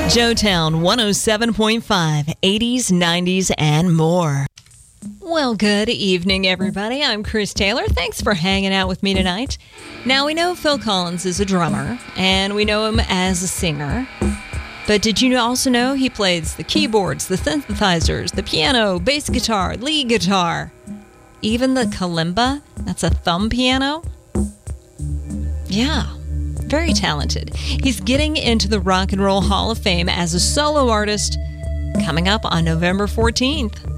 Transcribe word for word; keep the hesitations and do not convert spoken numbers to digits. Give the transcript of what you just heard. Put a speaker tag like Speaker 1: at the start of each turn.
Speaker 1: Joetown one oh seven point five, eighties, nineties, and more. Well, good evening, everybody. I'm Chris Taylor. Thanks for hanging out with me tonight. Now, we know Phil Collins is a drummer, and we know him as a singer. But did you also know he plays the keyboards, the synthesizers, the piano, bass guitar, lead guitar, even the kalimba? That's a thumb piano? Yeah. Very talented. He's getting into the Rock and Roll Hall of Fame as a solo artist coming up on November fourteenth.